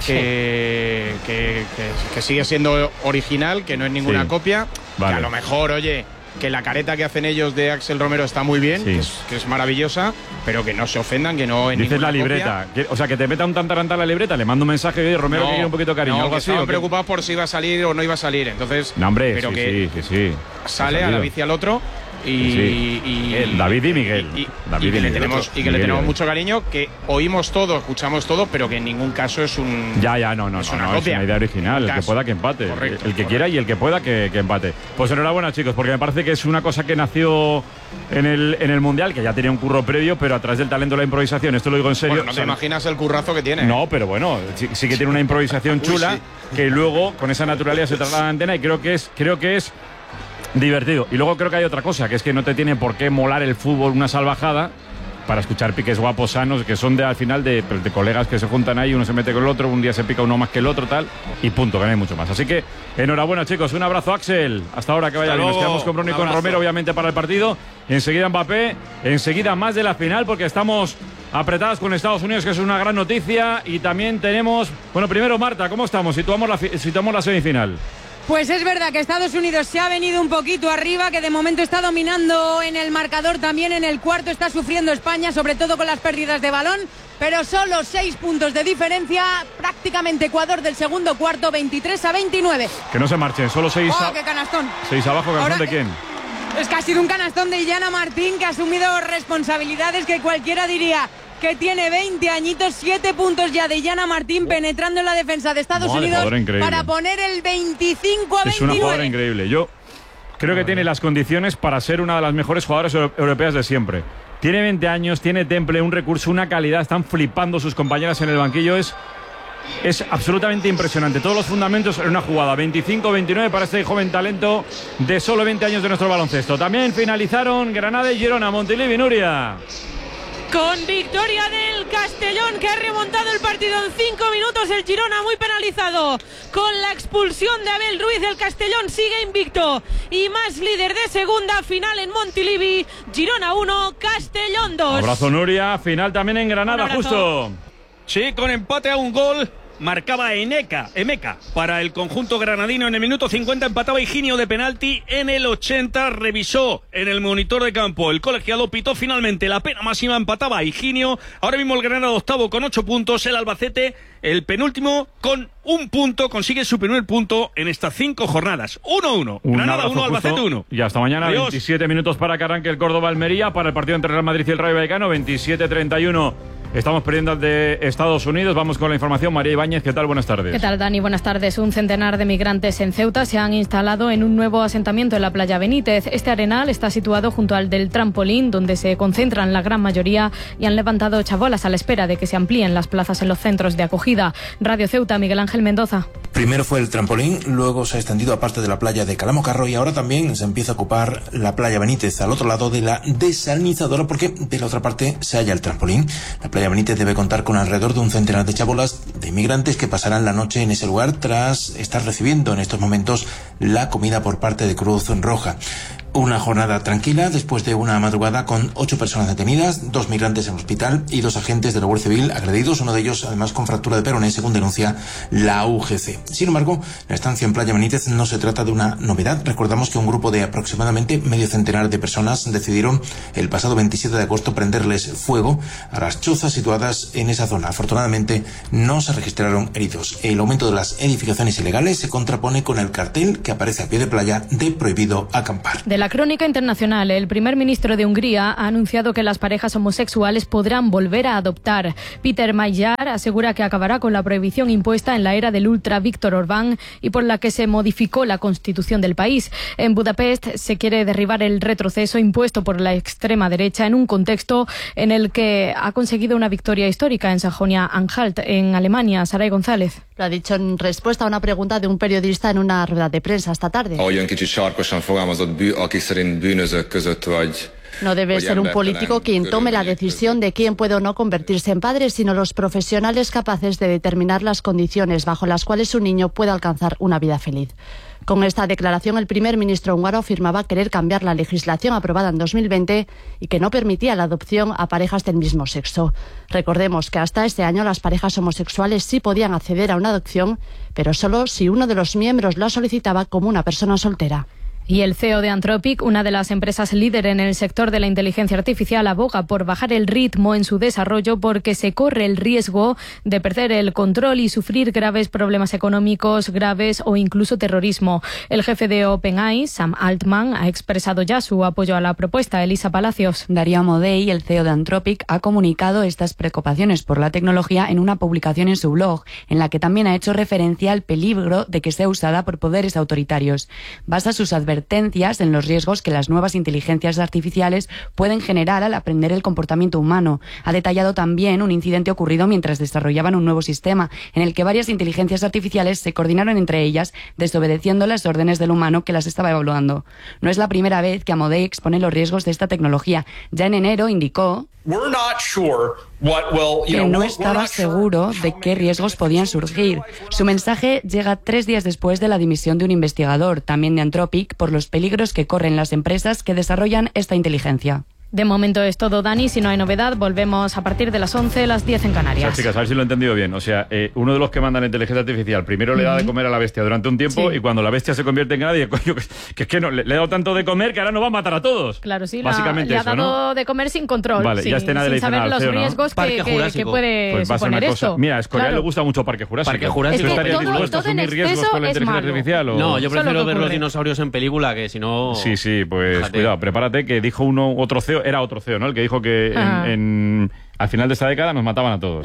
que, que, que- que sigue siendo original, que no es ninguna Sí. copia, Vale. que a lo mejor, oye, que la careta que hacen ellos de Axel Romero está muy bien, Sí. que, es, que es maravillosa, pero que no se ofendan, que no es Dices ninguna la libreta. Que- O sea, que te meta un tantarantá la libreta, le mando un mensaje, oye, Romero, que quiere un poquito de cariño, no, algo que así. estaban ¿o qué? preocupados por si iba a salir o no iba a salir. Entonces, No, hombre, pero sí, que sí, sí, sí. sale Ha a salido. David y al otro y, Sí. y- El David y Miguel. y- y- David y y que le Miguel. tenemos y que Miguel le y tenemos David. mucho cariño, que oímos todo, escuchamos todo, pero que en ningún caso es un Ya, ya, no, no, es no, una no, es copia. una idea original. El que Caso. pueda que empate. Correcto, el que quiera y el que pueda que, que empate. Pues enhorabuena, chicos, porque me parece que es una cosa que nació en el, en el Mundial, que ya tenía un curro previo, pero a través del talento de la improvisación. Esto lo digo en serio. Bueno, no o te sea, imaginas el currazo que tiene. No, pero bueno, sí, sí que tiene una improvisación Uy, chula sí. que luego con esa naturalidad se traslada a la antena y creo que es creo que es divertido. Y luego creo que hay otra cosa, que es que no te tiene por qué molar el fútbol una salvajada para escuchar piques guapos sanos que son de al final de, de colegas que se juntan ahí, uno se mete con el otro, un día se pica uno más que el otro, tal, y punto, que no hay mucho más. Así que enhorabuena, chicos, un abrazo, Axel. Hasta ahora, que vaya Hasta bien. Nos luego. quedamos con Bruno y Un con abrazo. Romero, obviamente, para el partido. Enseguida Mbappé, enseguida más de la final, porque estamos apretadas con Estados Unidos, que es una gran noticia. Y también tenemos, bueno, primero Marta, ¿cómo estamos? Situamos la, fi- situamos la semifinal. Pues es verdad que Estados Unidos se ha venido un poquito arriba, que de momento está dominando en el marcador, también en el cuarto está sufriendo España, sobre todo con las pérdidas de balón, pero solo seis puntos de diferencia, prácticamente Ecuador del segundo cuarto, veintitrés a veintinueve. Que no se marchen, solo seis, ¡Oh, a- qué canastón! seis abajo, ¿canción Ahora- de quién? Es que ha sido un canastón de Illana Martín, que ha asumido responsabilidades que cualquiera diría que tiene veinte añitos, siete puntos ya de Illana Martín penetrando en la defensa de Estados Madre, Unidos jugadora increíble. para poner el veinticinco a Es una jugadora veintinueve. increíble. Yo creo que tiene las condiciones para ser una de las mejores jugadoras euro- europeas de siempre. Tiene veinte años, tiene temple, un recurso, una calidad. Están flipando sus compañeras en el banquillo. Es, es absolutamente impresionante. Todos los fundamentos en una jugada. veinticinco veintinueve para este joven talento de solo veinte años de nuestro baloncesto. También finalizaron Granada y Girona. Montilivi, Nuria. Con victoria del Castellón, que ha remontado el partido en cinco minutos. El Girona muy penalizado con la expulsión de Abel Ruiz. El Castellón sigue invicto y más líder de segunda. Final en Montilivi. Girona uno, Castellón dos. Abrazo, Nuria. Final también en Granada, Un abrazo. justo. Sí, con empate a un gol. Marcaba Eneca, Emeca para el conjunto granadino. En el minuto cincuenta empataba Higinio de penalti. En el ochenta revisó en el monitor de campo el colegiado, pitó finalmente la pena máxima, empataba a Higinio. Ahora mismo el Granada octavo con ocho puntos. El Albacete, el penúltimo, con un punto, consigue su primer punto en estas cinco jornadas. uno uno. Un Granada abrazo uno, Albacete justo. uno. Y hasta mañana, Adiós. veintisiete minutos para que arranque el Córdoba-Almería para el partido entre Real Madrid y el Rayo Vallecano. veintisiete treinta y uno. Estamos perdiendo de Estados Unidos. Vamos con la información. María Ibáñez, ¿qué tal? Buenas tardes. ¿Qué tal, Dani? Buenas tardes. Un centenar de migrantes en Ceuta se han instalado en un nuevo asentamiento en la playa Benítez. Este arenal está situado junto al del trampolín, donde se concentran la gran mayoría, y han levantado chabolas a la espera de que se amplíen las plazas en los centros de acogida. Radio Ceuta, Miguel Ángel Mendoza. Primero fue el trampolín, luego se ha extendido a parte de la playa de Calamocarro y ahora también se empieza a ocupar la playa Benítez, al otro lado de la desalinizadora, porque de la otra parte se halla el trampolín. La playa Benítez debe contar con alrededor de un centenar de chabolas de inmigrantes que pasarán la noche en ese lugar tras estar recibiendo en estos momentos la comida por parte de Cruz Roja. Una jornada tranquila después de una madrugada con ocho personas detenidas, dos migrantes en el hospital y dos agentes de la Guardia Civil agredidos, uno de ellos además con fractura de peroné, según denuncia la U G C. Sin embargo, la estancia en Playa Benítez no se trata de una novedad. Recordamos que un grupo de aproximadamente medio centenar de personas decidieron el pasado veintisiete de agosto prenderles fuego a las chozas situadas en esa zona. Afortunadamente no se registraron heridos. El aumento de las edificaciones ilegales se contrapone con el cartel que aparece a pie de playa de prohibido acampar. De En la crónica internacional, el primer ministro de Hungría ha anunciado que las parejas homosexuales podrán volver a adoptar. Peter Magyar asegura que acabará con la prohibición impuesta en la era del ultra Viktor Orbán y por la que se modificó la constitución del país. En Budapest se quiere derribar el retroceso impuesto por la extrema derecha en un contexto en el que ha conseguido una victoria histórica en Sajonia-Anhalt, en Alemania. Saray González. Lo ha dicho en respuesta a una pregunta de un periodista en una rueda de prensa esta tarde. No debe ser un político quien tome la decisión de quién puede o no convertirse en padre, sino los profesionales capaces de determinar las condiciones bajo las cuales un niño puede alcanzar una vida feliz. Con esta declaración, el primer ministro húngaro afirmaba querer cambiar la legislación aprobada en dos mil veinte y que no permitía la adopción a parejas del mismo sexo. Recordemos que hasta este año las parejas homosexuales sí podían acceder a una adopción, pero solo si uno de los miembros la solicitaba como una persona soltera. Y el C E O de Anthropic, una de las empresas líder en el sector de la inteligencia artificial, aboga por bajar el ritmo en su desarrollo porque se corre el riesgo de perder el control y sufrir graves problemas económicos graves o incluso terrorismo. El jefe de OpenAI, Sam Altman, ha expresado ya su apoyo a la propuesta. Elisa Palacios. Darío Amodei, el C E O de Anthropic, ha comunicado estas preocupaciones por la tecnología en una publicación en su blog, en la que también ha hecho referencia al peligro de que sea usada por poderes autoritarios. Basa sus advertencias en los riesgos que las nuevas inteligencias artificiales pueden generar al aprender el comportamiento humano. Ha detallado también un incidente ocurrido mientras desarrollaban un nuevo sistema, en el que varias inteligencias artificiales se coordinaron entre ellas, desobedeciendo las órdenes del humano que las estaba evaluando. No es la primera vez que Amodei expone los riesgos de esta tecnología. Ya en enero indicó que no estaba seguro de qué riesgos podían surgir. Su mensaje llega tres días después de la dimisión de un investigador, también de Anthropic, por los peligros que corren las empresas que desarrollan esta inteligencia. De momento es todo, Dani. Si no hay novedad, volvemos a partir de las once, las diez en Canarias. O sea, chicas, a ver si lo he entendido bien. O sea, eh, uno de los que mandan la inteligencia artificial primero le da de comer a la bestia durante un tiempo, sí, y cuando la bestia se convierte en nadie, coño, que, que es que no, le, le he dado tanto de comer que ahora no va a matar a todos. Claro, sí, básicamente la, eso, le ha dado ¿no? de comer sin control, vale, sin, ya escena sin de saber los C E O, ¿no? riesgos que, que, que puede pues va a ser suponer una cosa. esto. Mira, a Escorial claro. le gusta mucho Parque Jurásico. Parque Jurásico. Es que ¿Estarías todo, dispuesto a todo en asumir riesgos exceso con la es inteligencia malo. artificial? O... No, yo prefiero ver los ocurre. dinosaurios en película, que si no... Sí, sí, pues Fíjate. Cuidado, prepárate, que dijo uno, otro C E O, era otro C E O, ¿no? El que dijo que en, en, al final de esta década nos mataban a todos.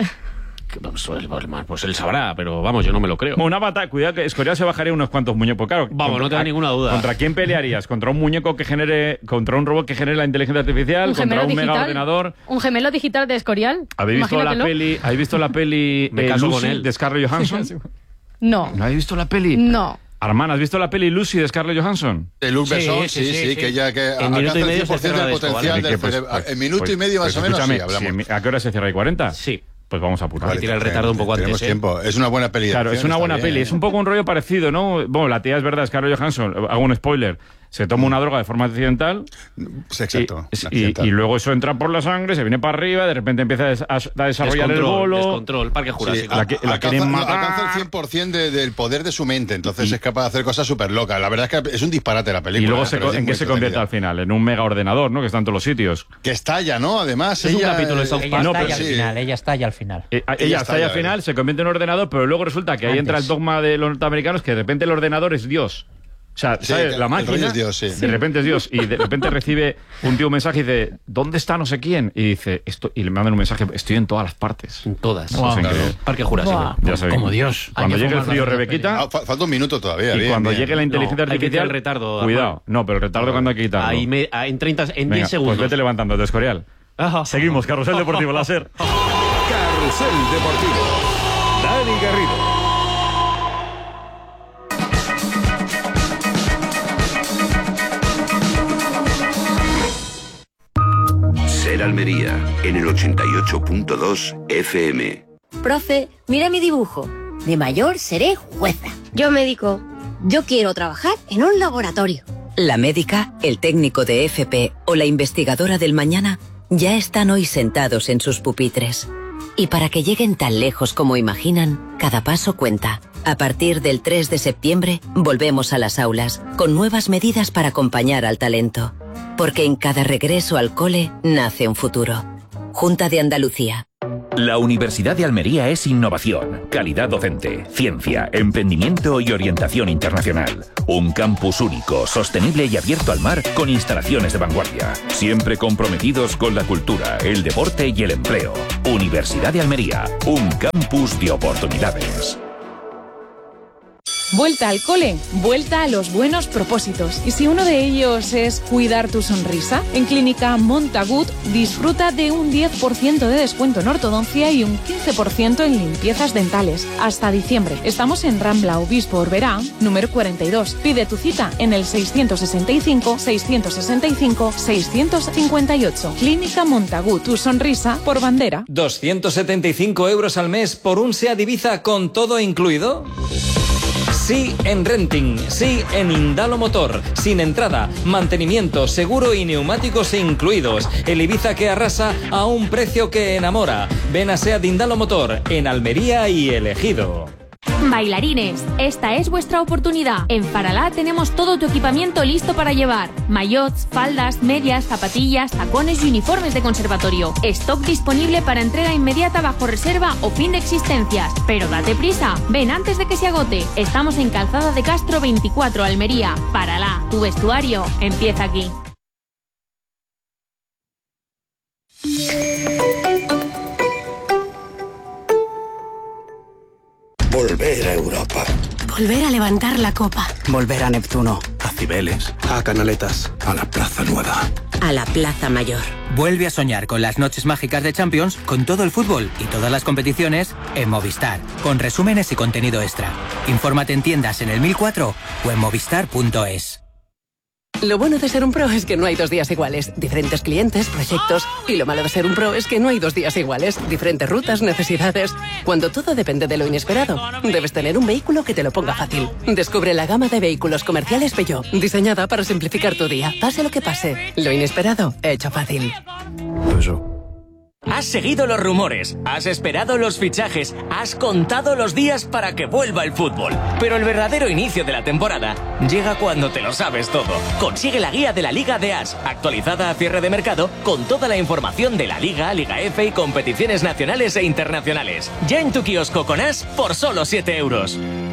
Pues él sabrá, pero vamos, yo no me lo creo. Una batalla, cuidado que Escorial se bajaría unos cuantos muñecos. Claro, vamos, no tengo ninguna duda. ¿Contra quién pelearías? ¿Contra un muñeco que genere, contra un robot que genere la inteligencia artificial? ¿Un ¿Contra un digital? mega ordenador? ¿Un gemelo digital de Escorial? ¿Habéis visto la peli, ¿habéis visto la peli Me eh, caso Lucy con él. de Scarlett Johansson? No. ¿No habéis visto la peli? No. Armán, ¿has visto la peli Lucy de Scarlett Johansson? De Luc Sí, Besson, sí, sí, sí, sí, sí. que ya que En minuto alcanza y el medio cien por se ciento cierra del esto, potencial ¿vale? del Pues, cerebro. pues, En minuto pues, y medio más pues o menos, escúchame, sí, hablamos. si- ¿a qué hora se cierra? ¿Y cuarenta? Sí. Pues vamos a apurar. Vale, Tira el retardo un poco tenemos antes, ¿eh? tiempo. Es una buena peli de Claro, es acción, una está buena bien, peli. ¿eh? Es un poco un rollo parecido, ¿no? Bueno, la tía es verdad, Scarlett Johansson. Hago un spoiler. Se toma una droga de forma accidental. Sí, exacto. Y, y- y luego eso entra por la sangre, se viene para arriba, de repente empieza a, des- a- a desarrollar el Descontrol, bolo. descontrol, Parque Jurásico. Sí, La, que- la alcanza, quieren no, matar. alcanza el cien por ciento de- del poder de su mente, entonces es capaz de hacer cosas súper locas. La verdad es que es un disparate la película. Y luego ¿eh? se Pero co- es en muy qué se convierte entretenida. al final, en un mega ordenador, ¿no? Que está en todos los sitios. Que estalla, ¿no? Además, Es un ella, capítulo de South Ella Park. No, está pero ya al sí. final, ella está ya al final. Eh, ella, Ella está ahí está al ya, final, ¿eh? se convierte en ordenador, pero luego resulta que ahí Antes. entra el dogma de los norteamericanos que de repente el ordenador es Dios. O sea, Sí, ¿sabes? que La el máquina, rollo es Dios, sí. de repente es Dios, y de repente recibe un tío un mensaje y dice, ¿dónde está no sé quién? Y dice, esto, y le mandan un mensaje, estoy en todas las partes. En todas. Eso es increíble. Parque Jurásico. Buah. Ya sabéis. Como Dios. Cuando Hay que llegue el fumar frío, bastante Rebequita, Ah, fa- falta un minuto todavía. y bien, cuando bien. llegue la inteligencia No, hay que quitar artificial, el retardo, cuidado. Juan. No, pero el retardo cuando hay que quitarlo. Ahí me- ah, en treinta, en Venga, diez segundos. pues vete levantando, de Escorial. Ajá. Seguimos, Carrusel Deportivo Láser. Carrusel Deportivo. Dani Garrido. Ser Almería, en el ochenta y ocho punto dos F M. Profe, mira mi dibujo. De mayor seré jueza. Yo médico. Yo quiero trabajar en un laboratorio. La médica, el técnico de F P o la investigadora del mañana ya están hoy sentados en sus pupitres. Y para que lleguen tan lejos como imaginan, cada paso cuenta. A partir del tres de septiembre, volvemos a las aulas, con nuevas medidas para acompañar al talento. Porque en cada regreso al cole nace un futuro. Junta de Andalucía. La Universidad de Almería es innovación, calidad docente, ciencia, emprendimiento y orientación internacional. Un campus único, sostenible y abierto al mar con instalaciones de vanguardia. Siempre comprometidos con la cultura, el deporte y el empleo. Universidad de Almería, un campus de oportunidades. Vuelta al cole, vuelta a los buenos propósitos. Y si uno de ellos es cuidar tu sonrisa, en Clínica Montagut disfruta de un diez por ciento de descuento en ortodoncia y un quince por ciento en limpiezas dentales. Hasta diciembre. Estamos en Rambla Obispo Orberá, número cuarenta y dos. Pide tu cita en el seiscientos sesenta y cinco, seiscientos sesenta y cinco, seiscientos cincuenta y ocho. Clínica Montagut, tu sonrisa por bandera. ¿doscientos setenta y cinco euros al mes por un SEAT Ibiza con todo incluido? Sí en Renting, sí en Indalo Motor, sin entrada, mantenimiento, seguro y neumáticos incluidos. El Ibiza que arrasa a un precio que enamora. Ven a SEAT Indalo Motor, en Almería y El Ejido. Bailarines, esta es vuestra oportunidad. En Faralá tenemos todo tu equipamiento listo para llevar. Maillots, faldas, medias, zapatillas, tacones y uniformes de conservatorio. Stock disponible para entrega inmediata bajo reserva o fin de existencias. Pero date prisa, ven antes de que se agote. Estamos en Calzada de Castro veinticuatro, Almería. Faralá, tu vestuario empieza aquí. Volver a Europa. Volver a levantar la copa. Volver a Neptuno. A Cibeles. A Canaletas. A la Plaza Nueva. A la Plaza Mayor. Vuelve a soñar con las noches mágicas de Champions, con todo el fútbol y todas las competiciones en Movistar, con resúmenes y contenido extra. Infórmate en tiendas en el mil cuatro o en movistar punto es. Lo bueno de ser un pro es que no hay dos días iguales. Diferentes clientes, proyectos. Y lo malo de ser un pro es que no hay dos días iguales. Diferentes rutas, necesidades. Cuando todo depende de lo inesperado, debes tener un vehículo que te lo ponga fácil. Descubre la gama de vehículos comerciales Peugeot, diseñada para simplificar tu día. Pase lo que pase, lo inesperado, hecho fácil. Peugeot. Has seguido los rumores, has esperado los fichajes, has contado los días para que vuelva el fútbol. Pero el verdadero inicio de la temporada llega cuando te lo sabes todo. Consigue la guía de la Liga de As, actualizada a cierre de mercado, con toda la información de la Liga, Liga F y competiciones nacionales e internacionales. Ya en tu kiosco con As por solo siete euros.